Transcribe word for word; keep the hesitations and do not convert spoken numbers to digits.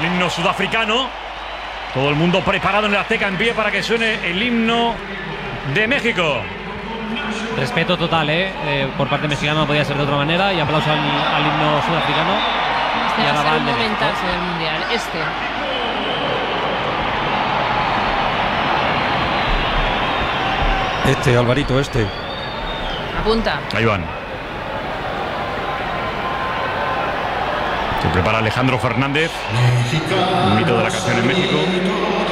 himno sudafricano. Todo el mundo preparado en el Azteca en pie para que suene el himno de México. Respeto total, ¿eh? Eh, por parte mexicana no podía ser de otra manera. Y aplauso al, al himno sudafricano. Este y va a la a ser un banda de momentazo México. del Mundial. Este. Este, Alvarito, este. Apunta. Ahí van. Se prepara Alejandro Fernández, un mito de la canción en México.